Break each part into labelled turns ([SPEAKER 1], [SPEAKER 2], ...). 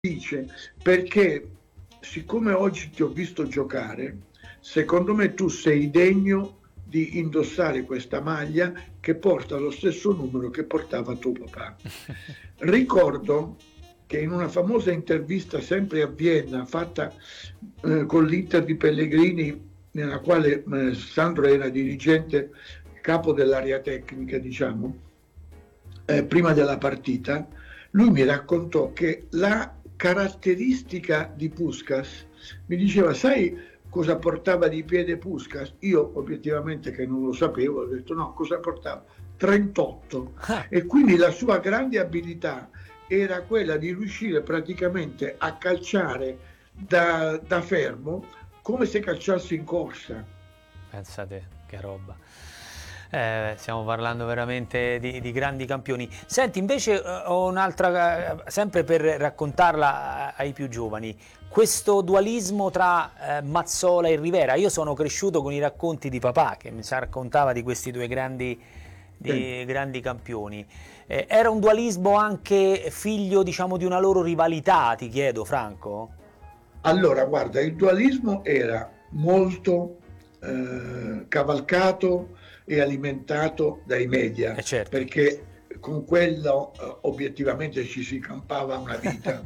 [SPEAKER 1] dice, perché siccome oggi ti ho visto giocare, secondo me tu sei degno di indossare questa maglia che porta lo stesso numero che portava tuo papà. Ricordo che in una famosa intervista sempre a Vienna fatta con l'Inter di Pellegrini, nella quale Sandro era dirigente, capo dell'area tecnica, diciamo, prima della partita, lui mi raccontò che la caratteristica di Puskás, mi diceva, sai cosa portava di piede Puskás? Io obiettivamente che non lo sapevo, ho detto no, cosa portava? 38. E quindi la sua grande abilità era quella di riuscire praticamente a calciare da fermo come se calciasse in corsa.
[SPEAKER 2] Pensate, che roba. Stiamo parlando veramente di grandi campioni. Senti, invece ho un'altra, sempre per raccontarla ai più giovani, questo dualismo tra Mazzola e Rivera. Io sono cresciuto con i racconti di papà che mi raccontava di questi due grandi campioni. Era un dualismo anche figlio, diciamo, di una loro rivalità, ti chiedo, Franco?
[SPEAKER 1] Allora, guarda, il dualismo era molto cavalcato e alimentato dai media,
[SPEAKER 2] Certo.
[SPEAKER 1] perché con quello obiettivamente ci si campava una vita.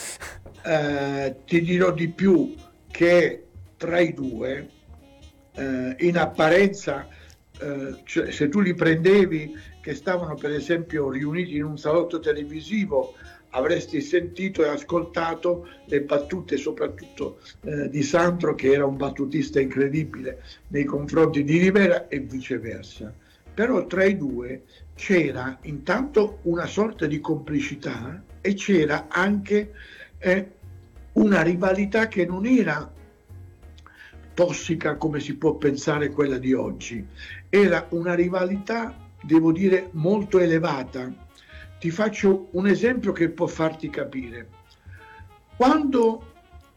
[SPEAKER 1] Ti dirò di più che tra i due, in apparenza, cioè, se tu li prendevi che stavano per esempio riuniti in un salotto televisivo, avresti sentito e ascoltato le battute soprattutto di Sandro, che era un battutista incredibile nei confronti di Rivera, e viceversa. Però tra i due c'era intanto una sorta di complicità e c'era anche una rivalità che non era tossica come si può pensare quella di oggi, era una rivalità, devo dire, molto elevata. Ti faccio un esempio che può farti capire. Quando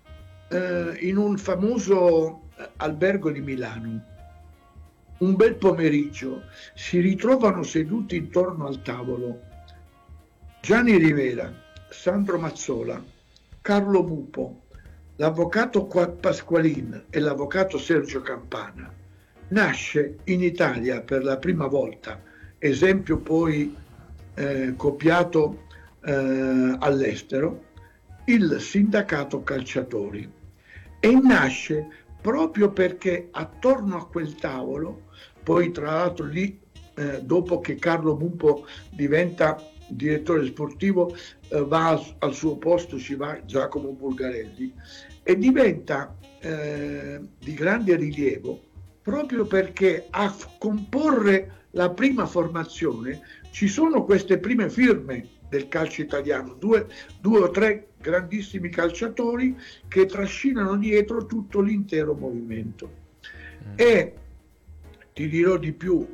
[SPEAKER 1] in un famoso albergo di Milano, un bel pomeriggio, si ritrovano seduti intorno al tavolo Gianni Rivera, Sandro Mazzola, Carlo Mupo, l'avvocato Pasqualin e l'avvocato Sergio Campana, nasce in Italia per la prima volta, esempio poi copiato all'estero, il sindacato calciatori, e nasce proprio perché attorno a quel tavolo, poi tra l'altro lì dopo che Carlo Mupo diventa direttore sportivo, va al suo posto, ci va Giacomo Bulgarelli, e diventa di grande rilievo proprio perché a comporre la prima formazione ci sono queste prime firme del calcio italiano, due o tre grandissimi calciatori che trascinano dietro tutto l'intero movimento. E ti dirò di più,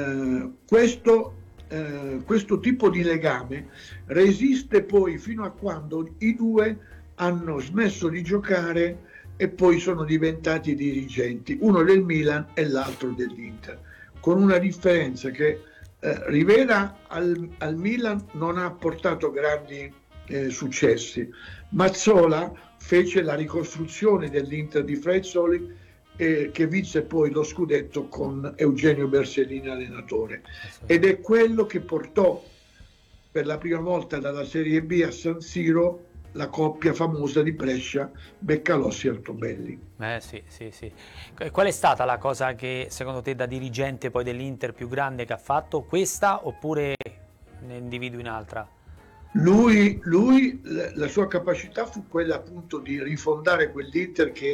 [SPEAKER 1] questo tipo di legame resiste poi fino a quando i due hanno smesso di giocare e poi sono diventati dirigenti, uno del Milan e l'altro dell'Inter, con una differenza che Rivera al Milan non ha portato grandi successi. Mazzola fece la ricostruzione dell'Inter di Frezzoli, che vinse poi lo scudetto con Eugenio Bersellini allenatore, ed è quello che portò per la prima volta dalla Serie B a San Siro la coppia famosa di Brescia, Beccalossi-Altobelli.
[SPEAKER 2] Sì. Qual è stata la cosa che secondo te da dirigente poi dell'Inter più grande che ha fatto? Questa oppure ne individui un'altra?
[SPEAKER 1] Lui, la sua capacità fu quella appunto di rifondare quell'Inter che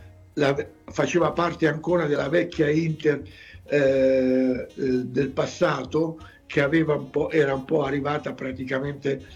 [SPEAKER 1] faceva parte ancora della vecchia Inter del passato, che era un po' arrivata praticamente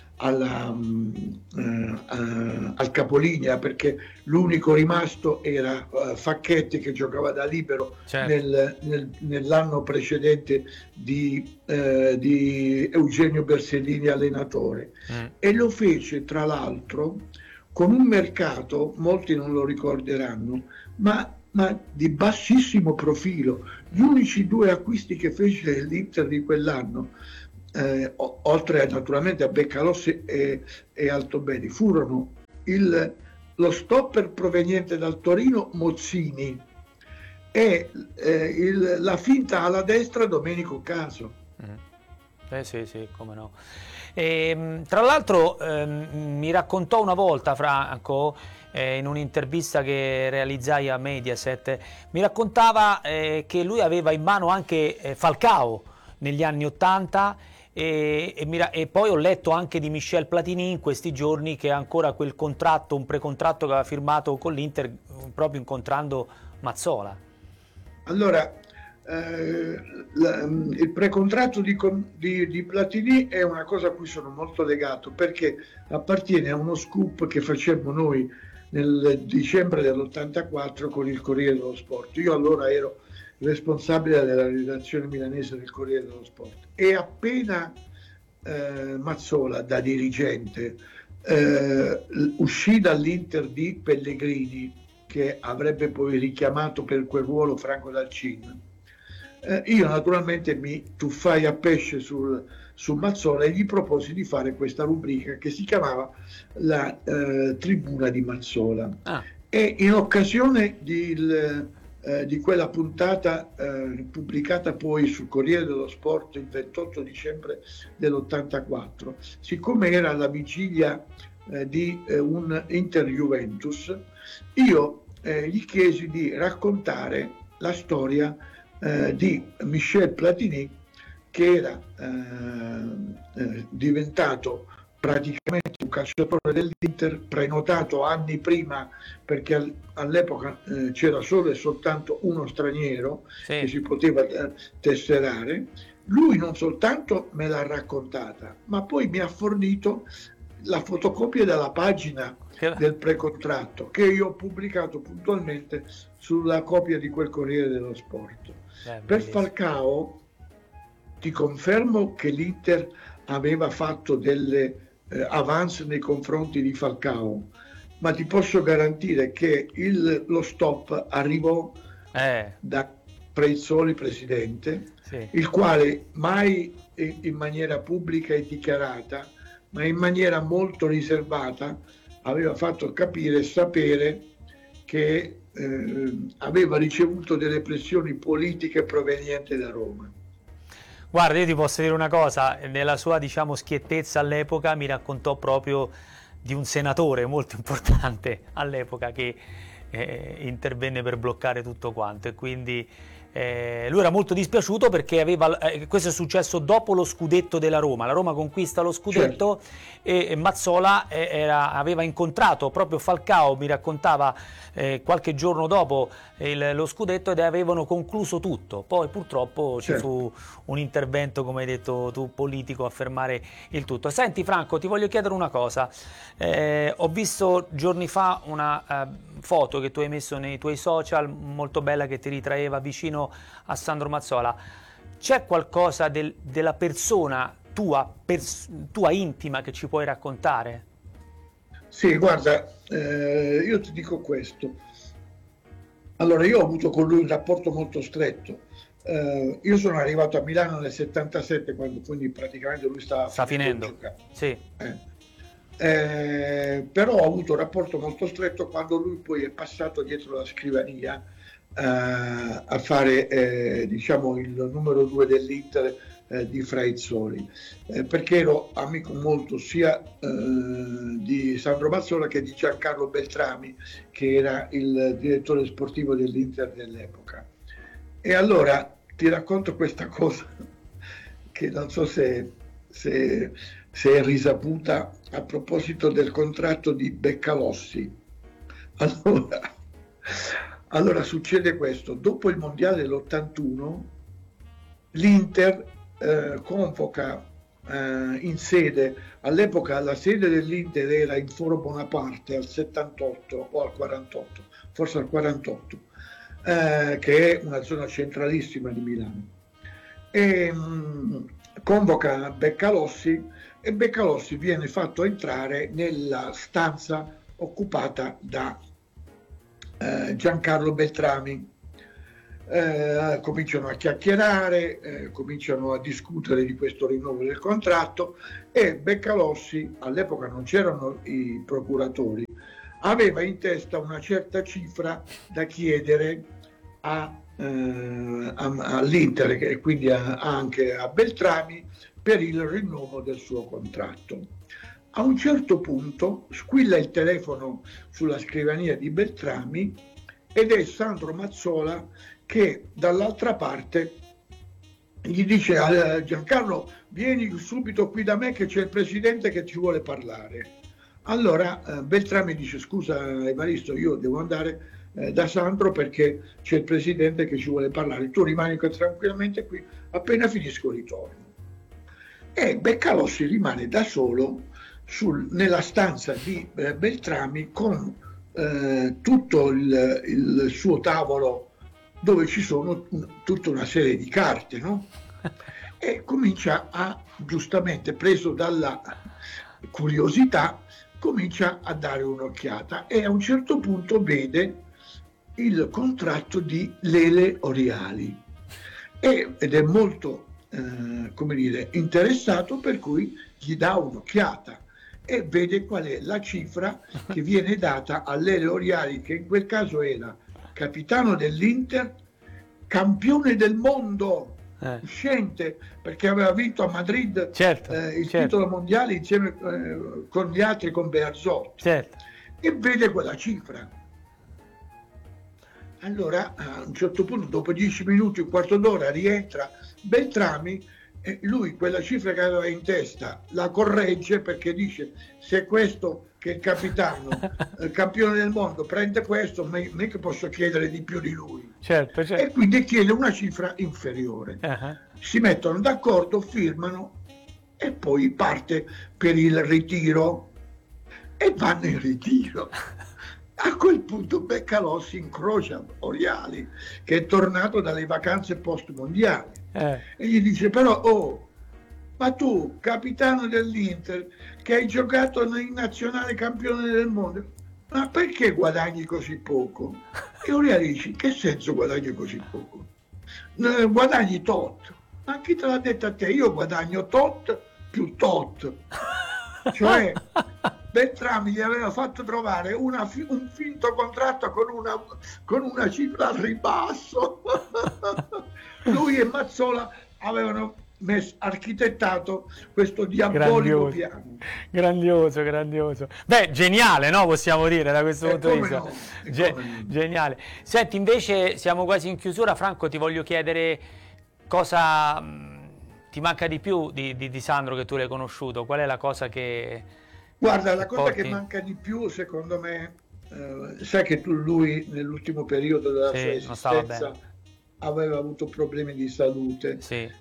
[SPEAKER 1] al capolinea, perché l'unico rimasto era Facchetti, che giocava da libero, certo, nell'anno precedente di Eugenio Bersellini allenatore, e lo fece tra l'altro con un mercato, molti non lo ricorderanno, ma di bassissimo profilo. Gli unici due acquisti che fece l'Inter di quell'anno, oltre naturalmente a Beccalossi e Altobelli, furono lo stopper proveniente dal Torino Mozzini e la finta alla destra Domenico Caso.
[SPEAKER 2] Sì, come no. Tra l'altro mi raccontò una volta Franco, in un'intervista che realizzai a Mediaset, mi raccontava che lui aveva in mano anche Falcao negli anni '80 e poi ho letto anche di Michel Platini in questi giorni, che ha ancora quel contratto, un precontratto che aveva firmato con l'Inter proprio incontrando Mazzola.
[SPEAKER 1] Allora, il precontratto di Platini è una cosa a cui sono molto legato, perché appartiene a uno scoop che facemmo noi nel dicembre dell'84 con il Corriere dello Sport. Io allora ero responsabile della redazione milanese del Corriere dello Sport e appena Mazzola da dirigente uscì dall'Inter di Pellegrini, che avrebbe poi richiamato per quel ruolo Franco Dalcin, io naturalmente mi tuffai a pesce su Mazzola e gli proposi di fare questa rubrica che si chiamava la Tribuna di Mazzola. E in occasione di quella puntata pubblicata poi sul Corriere dello Sport il 28 dicembre dell'84, siccome era la vigilia di un Inter-Juventus, io gli chiesi di raccontare la storia di Michel Platini, che era diventato praticamente un calciatore dell'Inter, prenotato anni prima, perché all'epoca c'era solo e soltanto uno straniero che si poteva tesserare. Lui non soltanto me l'ha raccontata, ma poi mi ha fornito la fotocopia della pagina del precontratto, che io ho pubblicato puntualmente sulla copia di quel Corriere dello Sport. Per Falcao ti confermo che l'Inter aveva fatto delle avance nei confronti di Falcao, ma ti posso garantire che lo stop arrivò da Preizzoli presidente, il quale mai in maniera pubblica e dichiarata, ma in maniera molto riservata, aveva fatto capire e sapere che aveva ricevuto delle pressioni politiche provenienti da Roma.
[SPEAKER 2] Guarda, io ti posso dire una cosa, nella sua, diciamo, schiettezza all'epoca mi raccontò proprio di un senatore molto importante all'epoca che intervenne per bloccare tutto quanto, e quindi lui era molto dispiaciuto perché questo è successo dopo lo scudetto della Roma. La Roma conquista lo scudetto, e Mazzola aveva incontrato proprio Falcao, mi raccontava, qualche giorno dopo lo scudetto, ed avevano concluso tutto. Poi purtroppo ci fu un intervento, come hai detto tu, politico a fermare il tutto. Senti Franco, ti voglio chiedere una cosa. Ho visto giorni fa una foto che tu hai messo nei tuoi social, molto bella, che ti ritraeva vicino a Sandro Mazzola. C'è qualcosa della persona tua intima che ci puoi raccontare?
[SPEAKER 1] Sì, guarda, io ti dico questo. Allora, io ho avuto con lui un rapporto molto stretto. Io sono arrivato a Milano nel 77, quindi praticamente lui stava
[SPEAKER 2] finendo. Sì.
[SPEAKER 1] Però ho avuto un rapporto molto stretto quando lui poi è passato dietro la scrivania a fare diciamo il numero 2 dell'Inter di Fraizzoli, perché ero amico molto sia di Sandro Mazzola che di Giancarlo Beltrami, che era il direttore sportivo dell'Inter dell'epoca. E allora ti racconto questa cosa che non so se è risaputa, a proposito del contratto di Beccalossi. Allora succede questo: dopo il mondiale dell'81 l'Inter convoca in sede, all'epoca la sede dell'Inter era in Foro Bonaparte al 78 o al 48, forse al 48, che è una zona centralissima di Milano, e convoca Beccalossi, e Beccalossi viene fatto entrare nella stanza occupata da Giancarlo Beltrami. Cominciano a chiacchierare, cominciano a discutere di questo rinnovo del contratto, e Beccalossi, all'epoca non c'erano i procuratori, aveva in testa una certa cifra da chiedere all'Inter e quindi anche a Beltrami per il rinnovo del suo contratto. A un certo punto squilla il telefono sulla scrivania di Beltrami ed è Sandro Mazzola che dall'altra parte gli dice a Giancarlo: vieni subito qui da me che c'è il presidente che ci vuole parlare. Allora Beltrami dice: scusa Evaristo, io devo andare da Sandro perché c'è il presidente che ci vuole parlare, tu rimani tranquillamente qui, appena finisco ritorno. E Beccalossi rimane da solo nella stanza di Beltrami con tutto il suo tavolo dove ci sono tutta una serie di carte, no? E comincia giustamente preso dalla curiosità, comincia a dare un'occhiata e a un certo punto vede il contratto di Lele Oriali ed è molto interessato, per cui gli dà un'occhiata e vede qual è la cifra che viene data a Lele Oriali, che in quel caso era capitano dell'Inter, campione del mondo uscente, perché aveva vinto a Madrid il titolo mondiale insieme con gli altri, con Bearzot, e vede quella cifra. Allora a un certo punto, dopo 10 minuti, un quarto d'ora, rientra Beltrami e lui quella cifra che aveva in testa la corregge, perché dice: se questo che è il capitano, campione del mondo, prende questo, non è che posso chiedere di più di lui. Certo. E quindi chiede una cifra inferiore. Si mettono d'accordo, firmano e poi parte per il ritiro e vanno in ritiro. A quel punto Beccalossi incrocia Oriali, che è tornato dalle vacanze post mondiali, e gli dice: però ma tu, capitano dell'Inter, che hai giocato in nazionale campione del mondo, ma perché guadagni così poco? E Oriali dice: che senso guadagni così poco? Guadagni tot. Ma chi te l'ha detto a te? Io guadagno tot più tot. Cioè Beltrami gli aveva fatto trovare un finto contratto con una cifra al ribasso. Lui e Mazzola avevano architettato questo diabolico piano.
[SPEAKER 2] Grandioso. Beh, geniale, no? Possiamo dire, da questo punto di vista. Geniale. Senti, invece siamo quasi in chiusura. Franco, ti voglio chiedere cosa ti manca di più di Sandro, che tu l'hai conosciuto. Qual è la cosa che...
[SPEAKER 1] Guarda, la cosa che manca di più, secondo me, sai che lui nell'ultimo periodo della sua esistenza aveva avuto problemi di salute.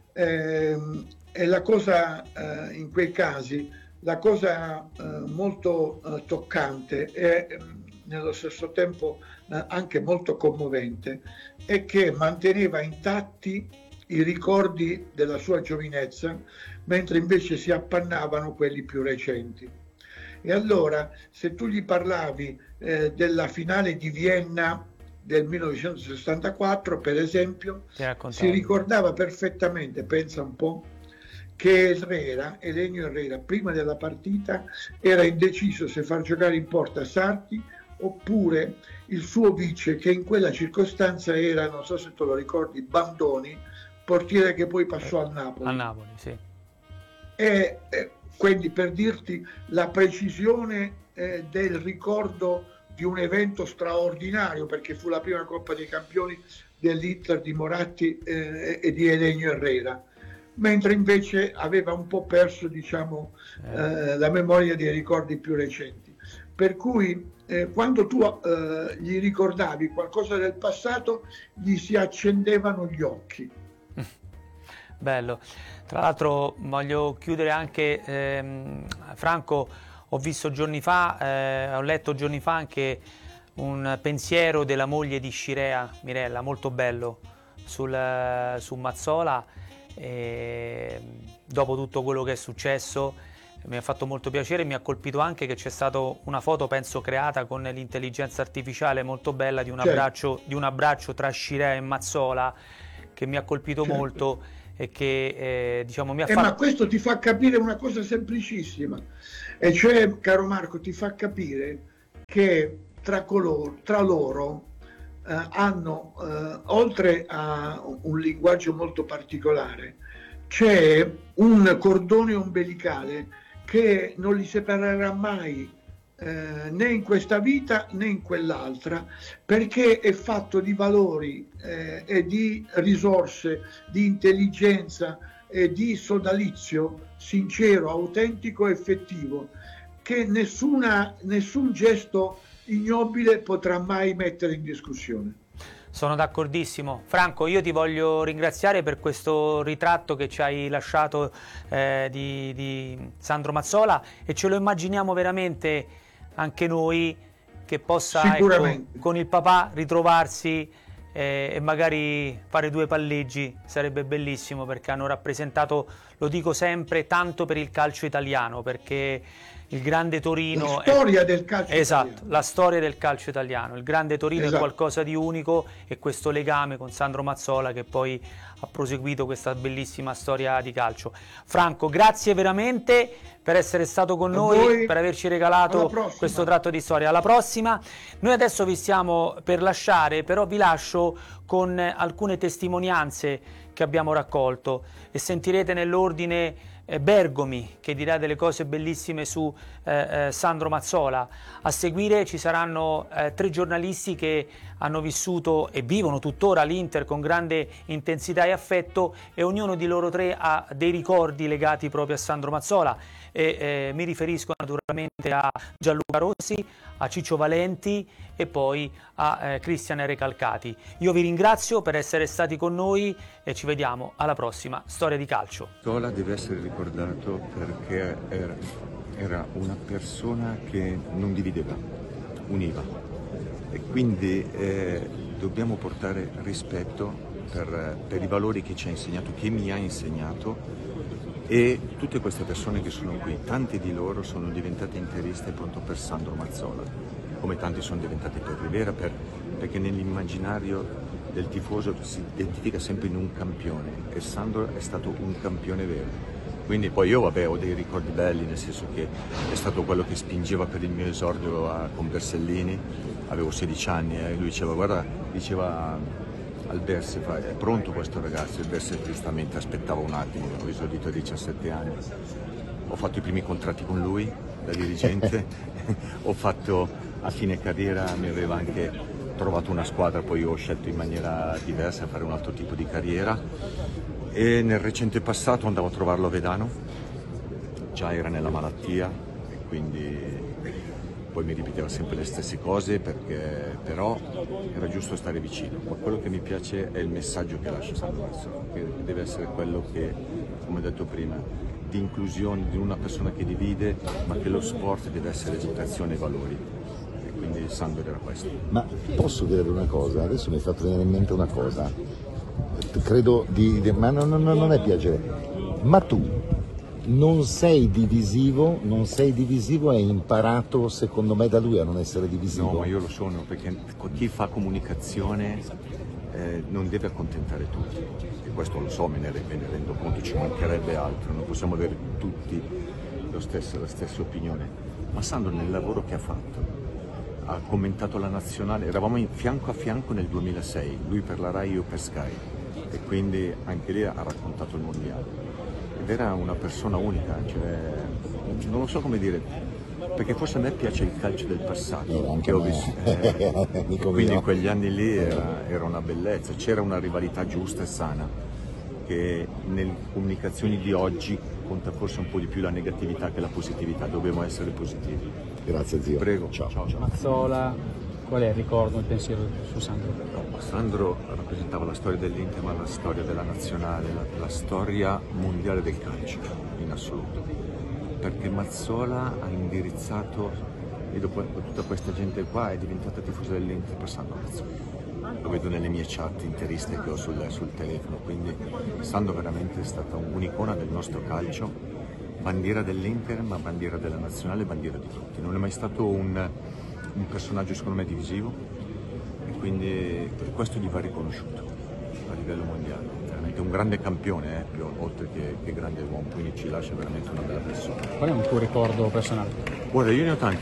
[SPEAKER 1] E la cosa, in quei casi, la cosa molto toccante e nello stesso tempo anche molto commovente è che manteneva intatti i ricordi della sua giovinezza, mentre invece si appannavano quelli più recenti. E allora, se tu gli parlavi della finale di Vienna del 1964, per esempio, si ricordava perfettamente, pensa un po', che Elenio Herrera, prima della partita, era indeciso se far giocare in porta Sarti oppure il suo vice, che in quella circostanza era, non so se te lo ricordi, Bandoni, portiere che poi passò al Napoli.
[SPEAKER 2] Al Napoli, sì.
[SPEAKER 1] Quindi, per dirti la precisione del ricordo di un evento straordinario, perché fu la prima Coppa dei Campioni dell'Inter di Moratti e di Elenio Herrera, mentre invece aveva un po' perso, diciamo, la memoria dei ricordi più recenti. Per cui quando tu gli ricordavi qualcosa del passato, gli si accendevano gli occhi.
[SPEAKER 2] Bello. Tra l'altro voglio chiudere anche, Franco, ho visto giorni fa, ho letto giorni fa anche un pensiero della moglie di Scirea, Mirella, molto bello, su Mazzola, dopo tutto quello che è successo. Mi ha fatto molto piacere, mi ha colpito anche che c'è stata una foto, penso creata con l'intelligenza artificiale, molto bella, di un abbraccio tra Scirea e Mazzola, che mi ha colpito molto. E che diciamo mi ha fatto...
[SPEAKER 1] Ma questo ti fa capire una cosa semplicissima, e cioè, caro Marco, ti fa capire che tra loro hanno, oltre a un linguaggio molto particolare, c'è un cordone ombelicale che non li separerà mai né in questa vita né in quell'altra, perché è fatto di valori e di risorse, di intelligenza e di sodalizio sincero, autentico, effettivo, che nessun gesto ignobile potrà mai mettere in discussione.
[SPEAKER 2] Sono d'accordissimo. Franco, io ti voglio ringraziare per questo ritratto che ci hai lasciato di Sandro Mazzola, e ce lo immaginiamo veramente anche noi, che possa, ecco, con il papà ritrovarsi e magari fare due palleggi. Sarebbe bellissimo, perché hanno rappresentato, lo dico sempre, tanto per il calcio italiano, perché il grande Torino,
[SPEAKER 1] la storia del calcio
[SPEAKER 2] italiano. La storia del calcio italiano. Il grande Torino è qualcosa di unico, e questo legame con Sandro Mazzola che poi ha proseguito questa bellissima storia di calcio. Franco, grazie veramente per essere stato con noi, per averci regalato questo tratto di storia. Alla prossima. Noi adesso vi stiamo per lasciare, però vi lascio con alcune testimonianze che abbiamo raccolto, e sentirete nell'ordine Bergomi, che dirà delle cose bellissime su Sandro Mazzola. A seguire ci saranno 3 giornalisti che hanno vissuto e vivono tuttora l'Inter con grande intensità e affetto, e ognuno di loro 3 ha dei ricordi legati proprio a Sandro Mazzola. Mi riferisco naturalmente a Gianluca Rossi, a Ciccio Valenti e poi a Cristian Recalcati. Io vi ringrazio per essere stati con noi e ci vediamo alla prossima Storia di Calcio.
[SPEAKER 3] Mazzola deve essere ricordato perché era una persona che non divideva, univa, e quindi dobbiamo portare rispetto per i valori che ci ha insegnato, che mi ha insegnato. E tutte queste persone che sono qui, tanti di loro sono diventate interiste proprio per Sandro Mazzola, come tanti sono diventati per Rivera, perché nell'immaginario del tifoso si identifica sempre in un campione, e Sandro è stato un campione vero. Quindi poi io ho dei ricordi belli, nel senso che è stato quello che spingeva per il mio esordio con Bersellini. Avevo 16 anni e lui diceva al Berse, è pronto questo ragazzo? Il Berse giustamente aspettava un attimo, ho esordito a 17 anni, ho fatto i primi contratti con lui da dirigente, ho fatto a fine carriera, mi aveva anche trovato una squadra, poi ho scelto in maniera diversa, fare un altro tipo di carriera, e nel recente passato andavo a trovarlo a Vedano, già era nella malattia, e quindi poi mi ripeteva sempre le stesse cose, però era giusto stare vicino. Ma quello che mi piace è il messaggio che lascia Sandro Mazzola, che deve essere quello che, come ho detto prima, di inclusione, di una persona che divide, ma che lo sport deve essere educazione e valori. E quindi Sandro era questo.
[SPEAKER 4] Ma posso dire una cosa? Adesso mi è fatto venire in mente una cosa. Credo ma non è piacere. Ma tu non sei divisivo e hai imparato, secondo me, da lui a non essere divisivo.
[SPEAKER 3] No, ma io lo sono, perché chi fa comunicazione non deve accontentare tutti, e questo lo so, me ne rendo conto, ci mancherebbe altro, non possiamo avere tutti la stessa opinione. Ma Sandro, nel lavoro che ha fatto, ha commentato la nazionale, eravamo fianco a fianco nel 2006, lui per la Rai, io per Sky, e quindi anche lì ha raccontato il mondiale. Ed era una persona unica, cioè, non lo so come dire, perché forse a me piace il calcio del passato, che ho vissuto, quindi in quegli anni lì era una bellezza, c'era una rivalità giusta e sana, che nelle comunicazioni di oggi conta forse un po' di più la negatività che la positività, dobbiamo essere positivi.
[SPEAKER 4] Grazie zio.
[SPEAKER 3] Prego.
[SPEAKER 4] Ciao.
[SPEAKER 5] Mazzola, qual è il ricordo, il pensiero su Sandro?
[SPEAKER 3] No, Sandro rappresentava la storia dell'Inter, ma la storia della nazionale, la storia mondiale del calcio in assoluto, perché Mazzola ha indirizzato, e dopo tutta questa gente qua è diventata tifosa dell'Inter per Sandro Mazzola. Lo vedo nelle mie chat interiste che ho sul telefono, quindi Sandro veramente è stata un'icona del nostro calcio, bandiera dell'Inter, ma bandiera della nazionale, bandiera di tutti. Non è mai stato un personaggio secondo me divisivo, e quindi questo gli va riconosciuto a livello mondiale. Veramente un grande campione, oltre che grande uomo, quindi ci lascia veramente una bella persona.
[SPEAKER 5] Qual è un tuo ricordo personale?
[SPEAKER 3] Guarda, io ne ho tanti.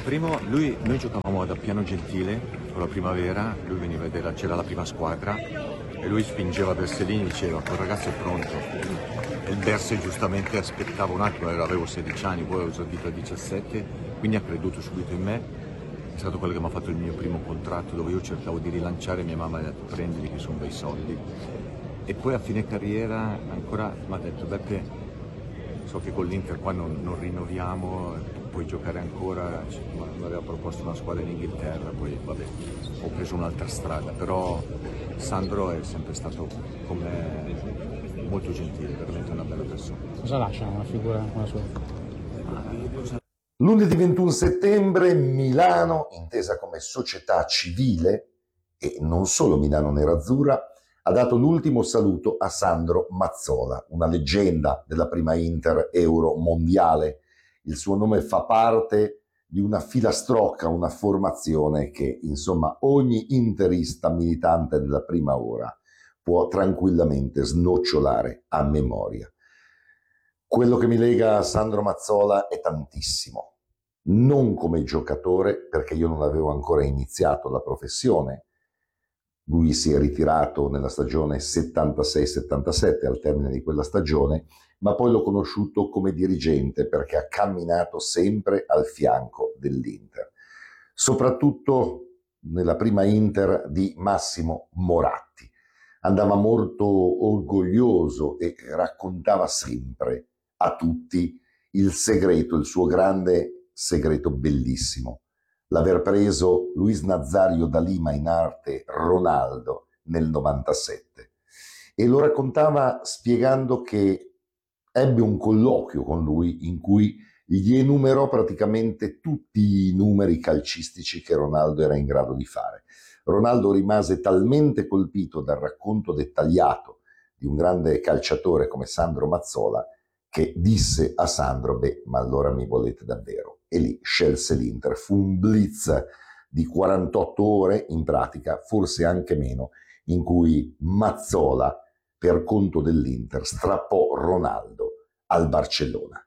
[SPEAKER 3] Primo, noi giocavamo da Piano Gentile con la Primavera, lui veniva a vedere, c'era la prima squadra e lui spingeva Berselini e diceva quel ragazzo è pronto. E il Berse giustamente aspettava un attimo, avevo 16 anni, poi ho esordito a 17, quindi ha creduto subito in me. È stato quello che mi ha fatto il mio primo contratto dove io cercavo di rilanciare, mia mamma mi ha detto prendili che sono bei soldi. E poi a fine carriera ancora mi ha detto Beppe, so che con l'Inter qua non rinnoviamo, puoi giocare ancora, mi aveva proposto una squadra in Inghilterra, poi vabbè, ho preso un'altra strada, però Sandro è sempre stato con me molto gentile, veramente una bella persona.
[SPEAKER 5] Cosa lascia una figura come la sua?
[SPEAKER 4] Lunedì 21 settembre Milano, intesa come società civile, e non solo Milano Nerazzurra, ha dato l'ultimo saluto a Sandro Mazzola, una leggenda della prima Inter Euro mondiale. Il suo nome fa parte di una filastrocca, una formazione che, insomma, ogni interista militante della prima ora può tranquillamente snocciolare a memoria. Quello che mi lega a Sandro Mazzola è tantissimo, non come giocatore, perché io non avevo ancora iniziato la professione. Lui si è ritirato nella stagione 76-77, al termine di quella stagione, ma poi l'ho conosciuto come dirigente perché ha camminato sempre al fianco dell'Inter. Soprattutto nella prima Inter di Massimo Moratti. Andava molto orgoglioso e raccontava sempre a tutti il segreto, il suo grande segreto bellissimo. L'aver preso Luis Nazario da Lima in arte Ronaldo nel 97. E lo raccontava spiegando che ebbe un colloquio con lui in cui gli enumerò praticamente tutti i numeri calcistici che Ronaldo era in grado di fare. Ronaldo rimase talmente colpito dal racconto dettagliato di un grande calciatore come Sandro Mazzola che disse a Sandro, beh, ma allora mi volete davvero? E lì scelse l'Inter. Fu un blitz di 48 ore, in pratica, forse anche meno, in cui Mazzola, per conto dell'Inter, strappò Ronaldo al Barcellona.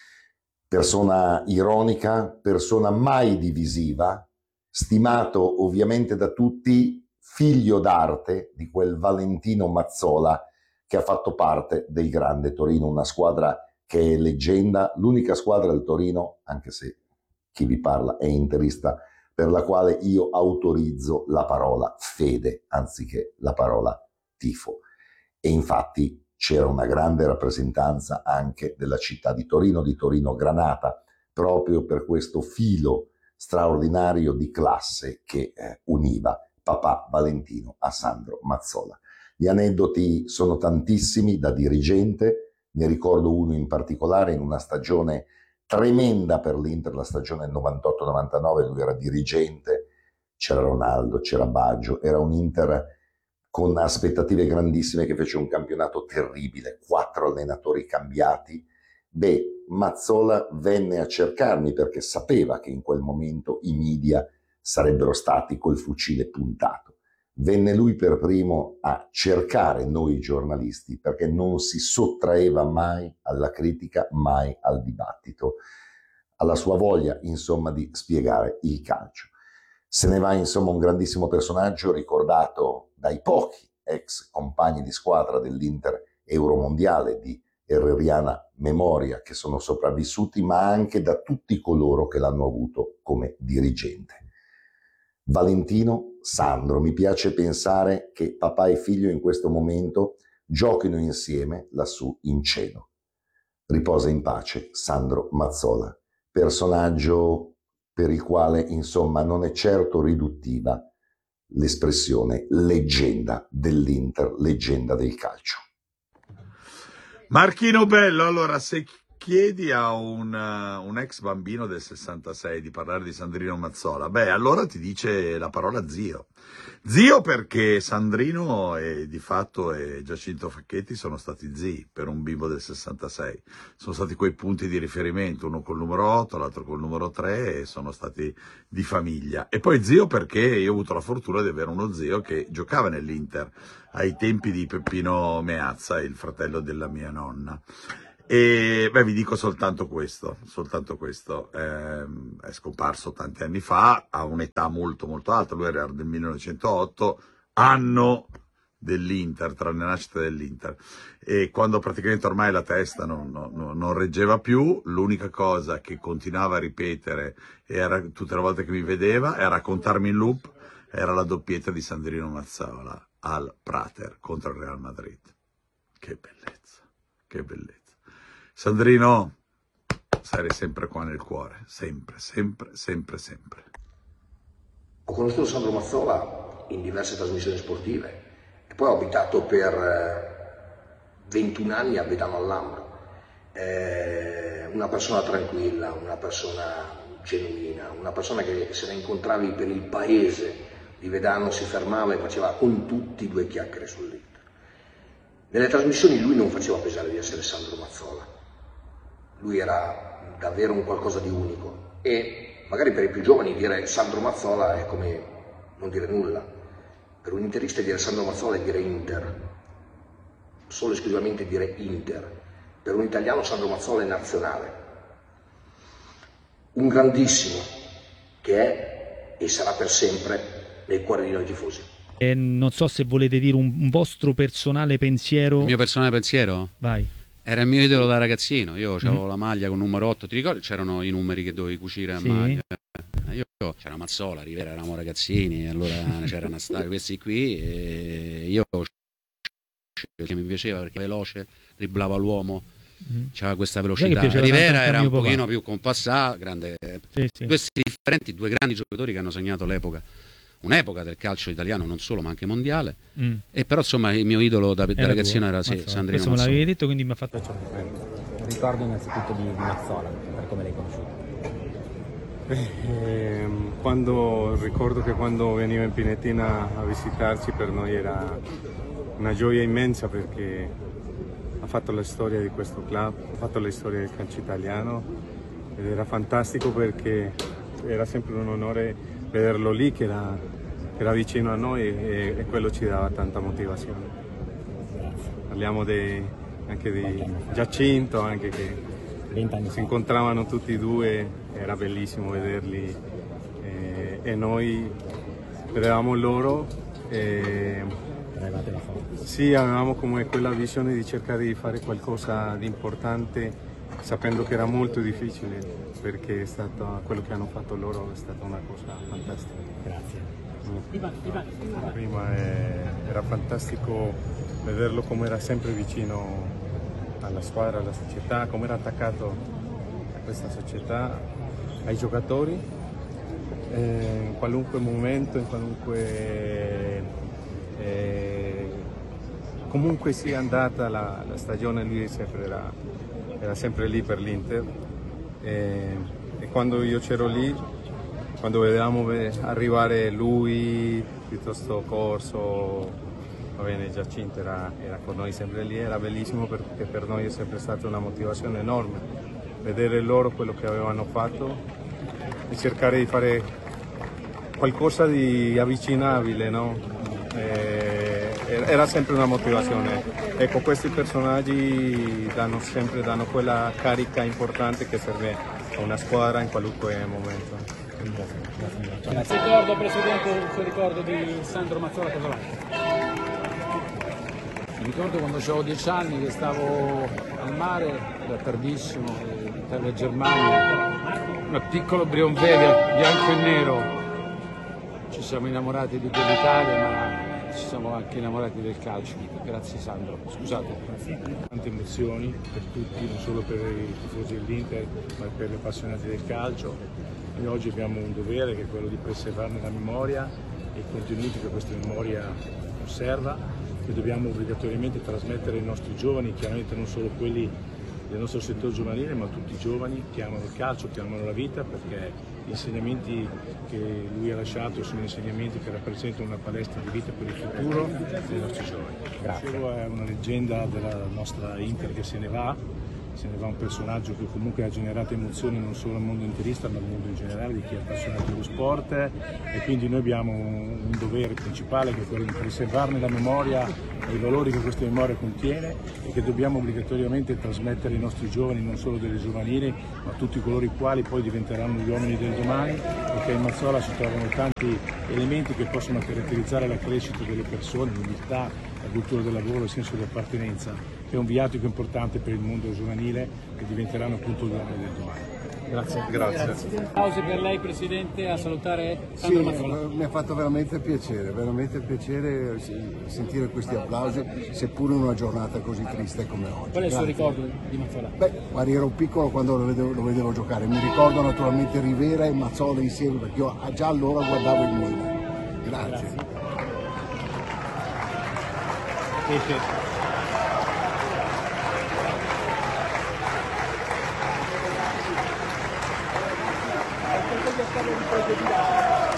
[SPEAKER 4] Persona ironica, persona mai divisiva, stimato ovviamente da tutti, figlio d'arte di quel Valentino Mazzola che ha fatto parte del grande Torino, una squadra che è leggenda, l'unica squadra del Torino, anche se chi vi parla è interista, per la quale io autorizzo la parola fede anziché la parola tifo. E infatti c'era una grande rappresentanza anche della città di Torino Granata, proprio per questo filo straordinario di classe che univa papà Valentino a Sandro Mazzola. Gli aneddoti sono tantissimi da dirigente, ne ricordo uno in particolare in una stagione tremenda per l'Inter, la stagione 98-99, lui era dirigente, c'era Ronaldo, c'era Baggio, era un Inter con aspettative grandissime che fece un campionato terribile, 4 allenatori cambiati. Beh, Mazzola venne a cercarmi perché sapeva che in quel momento i media sarebbero stati col fucile puntato. Venne lui per primo a cercare noi giornalisti perché non si sottraeva mai alla critica, mai al dibattito, alla sua voglia, insomma, di spiegare il calcio. Se ne va, insomma, un grandissimo personaggio ricordato dai pochi ex compagni di squadra dell'Inter Euromondiale di herreriana memoria che sono sopravvissuti, ma anche da tutti coloro che l'hanno avuto come dirigente. Valentino, Sandro, mi piace pensare che papà e figlio in questo momento giochino insieme lassù in cielo. Riposa in pace Sandro Mazzola, personaggio per il quale, insomma, non è certo riduttiva l'espressione leggenda dell'Inter, leggenda del calcio.
[SPEAKER 6] Marchino Bello, allora se chiedi a un ex bambino del 66 di parlare di Sandrino Mazzola, beh, allora ti dice la parola zio. Zio perché Sandrino e di fatto e Giacinto Facchetti sono stati zii per un bimbo del 66. Sono stati quei punti di riferimento, uno col numero 8, l'altro col numero 3 e sono stati di famiglia. E poi zio perché io ho avuto la fortuna di avere uno zio che giocava nell'Inter ai tempi di Peppino Meazza, il fratello della mia nonna. E beh, vi dico soltanto questo, è scomparso tanti anni fa, a un'età molto molto alta, lui era del 1908, anno dell'Inter, tra le nascite dell'Inter, e quando praticamente ormai la testa non reggeva più, l'unica cosa che continuava a ripetere era, tutte le volte che mi vedeva, e a raccontarmi in loop, era la doppietta di Sandrino Mazzola al Prater contro il Real Madrid. Che bellezza, che bellezza. Sandrino, sarai sempre qua nel cuore, sempre, sempre, sempre, sempre.
[SPEAKER 7] Ho conosciuto Sandro Mazzola in diverse trasmissioni sportive e poi ho abitato per 21 anni a Vedano al Lambro. Una persona tranquilla, una persona genuina, una persona che se la incontravi per il paese di Vedano si fermava e faceva con tutti 2 chiacchiere sull'Inter. Nelle trasmissioni lui non faceva pesare di essere Sandro Mazzola, lui era davvero un qualcosa di unico e magari per i più giovani dire Sandro Mazzola è come non dire nulla. Per un interista dire Sandro Mazzola è dire Inter, solo esclusivamente dire Inter. Per un italiano Sandro Mazzola è nazionale, un grandissimo che è e sarà per sempre nel cuore di noi tifosi.
[SPEAKER 8] Non so se volete dire un vostro personale pensiero.
[SPEAKER 5] Il mio personale pensiero?
[SPEAKER 8] Vai.
[SPEAKER 5] Era il mio idolo da ragazzino, io avevo la maglia con numero 8, ti ricordi? C'erano i numeri che dovevi cucire a maglia. C'era Mazzola, Rivera, eravamo ragazzini, allora c'erano questi qui e io che mi piaceva perché era veloce, dribblava l'uomo, c'aveva questa velocità. Rivera era un pochino più compassato, grande. Sì. Questi differenti, 2 grandi giocatori che hanno segnato un'epoca del calcio italiano, non solo ma anche mondiale, e però insomma il mio idolo da ragazzino era Sandrino Mazzola.
[SPEAKER 8] Me l'avevi detto, quindi mi ha fatto
[SPEAKER 9] ricordo innanzitutto di Mazzola, per come l'hai conosciuto.
[SPEAKER 10] Ricordo che quando veniva in Pinetina a visitarci per noi era una gioia immensa perché ha fatto la storia di questo club, ha fatto la storia del calcio italiano ed era fantastico perché era sempre un onore vederlo lì che era vicino a noi e quello ci dava tanta motivazione. Parliamo anche di Giacinto, anche che si incontravano tutti e 2, era bellissimo vederli e noi vedevamo loro e sì, avevamo come quella visione di cercare di fare qualcosa di importante sapendo che era molto difficile perché quello che hanno fatto loro è stata una cosa fantastica.
[SPEAKER 9] Grazie.
[SPEAKER 10] Prima era fantastico vederlo come era sempre vicino alla squadra, alla società, come era attaccato a questa società, ai giocatori, in qualunque momento, in qualunque comunque sia andata la stagione, lui era sempre lì per l'Inter e quando io c'ero lì, quando vedevamo arrivare lui, piuttosto Corso, va bene, Giacinto era con noi sempre lì, era bellissimo perché per noi è sempre stata una motivazione enorme vedere loro quello che avevano fatto e cercare di fare qualcosa di avvicinabile, no? Era sempre una motivazione. Ecco, questi personaggi danno quella carica importante che serve a una squadra in qualunque momento.
[SPEAKER 5] Grazie. Ricordo, Presidente, il suo ricordo di Sandro Mazzola Casolano. Mi ricordo quando avevo 10 anni che stavo al mare, era tardissimo, in Italia Germania, un piccolo Brionvede, bianco e nero. Ci siamo innamorati di quell'Italia, ma ci siamo anche innamorati del calcio. Grazie Sandro, scusate.
[SPEAKER 10] Tante emozioni per tutti, non solo per i tifosi dell'Inter, ma per gli appassionati del calcio. Noi oggi abbiamo un dovere che è quello di preservarne la memoria e i contenuti che questa memoria conserva, che dobbiamo obbligatoriamente trasmettere ai nostri giovani, chiaramente non solo quelli del nostro settore giovanile, ma tutti i giovani che amano il calcio, che amano la vita, perché gli insegnamenti che lui ha lasciato sono insegnamenti che rappresentano una palestra di vita per il futuro dei nostri giovani. Grazie. È una leggenda della nostra Inter che se ne va se ne va un personaggio che comunque ha generato emozioni non solo al mondo interista ma al mondo in generale di chi è appassionato dello sport, e quindi noi abbiamo un dovere principale, che è quello di preservarne la memoria e i valori che questa memoria contiene, e che dobbiamo obbligatoriamente trasmettere ai nostri giovani, non solo delle giovanili ma a tutti coloro i quali poi diventeranno gli uomini del domani, perché in Mazzola si trovano tanti elementi che possono caratterizzare la crescita delle persone, l'umiltà, la cultura del lavoro, il senso di appartenenza, che è un viatico importante per il mondo giovanile, che diventeranno appunto gli uomini del domani.
[SPEAKER 9] Grazie.
[SPEAKER 10] Grazie.
[SPEAKER 9] Applausi per lei Presidente, a salutare Sandro Mazzola.
[SPEAKER 11] Mi ha fatto veramente piacere sentire questi applausi, seppure in una giornata così triste come oggi.
[SPEAKER 9] Qual è il suo ricordo di Mazzola?
[SPEAKER 11] Guarda, ero piccolo quando lo vedevo giocare, mi ricordo naturalmente Rivera e Mazzola insieme, perché io già allora guardavo il Milan. Grazie.
[SPEAKER 10] Grazie.